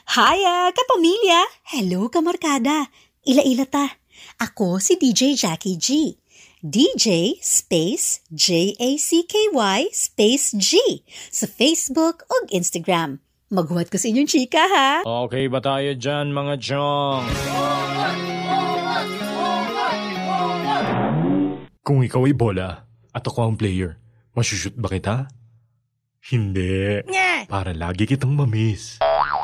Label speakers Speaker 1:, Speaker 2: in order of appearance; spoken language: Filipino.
Speaker 1: Hiya, kapamilya! Hello, kamarkada! Ila-ila ta. Ako si DJ Jackie G. DJ space Jacky space G sa Facebook o Instagram. Maghuwat ko sa inyong chika, ha?
Speaker 2: Okay ba tayo dyan, mga chong? Kung ikaw ay bola at ako ang player, masushoot ba kita? Hindi. Para lagi kitang mamiss.